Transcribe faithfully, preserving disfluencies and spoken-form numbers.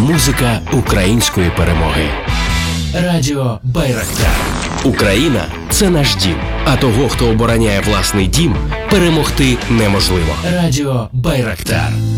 Музика української перемоги. Радіо Байрактар. Україна – це наш дім. А того, хто обороняє власний дім, перемогти неможливо. Радіо Байрактар.